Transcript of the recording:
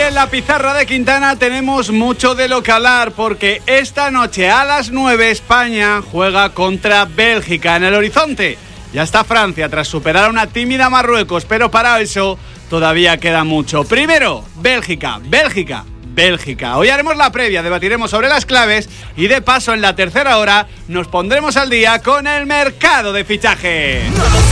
en la pizarra de Quintana tenemos mucho de lo que hablar, porque esta noche a las 9 España juega contra Bélgica. En el horizonte ya está Francia tras superar a una tímida Marruecos, pero para eso todavía queda mucho. Primero, Bélgica. Hoy haremos la previa, debatiremos sobre las claves y de paso en la tercera hora nos pondremos al día con el mercado de fichajes.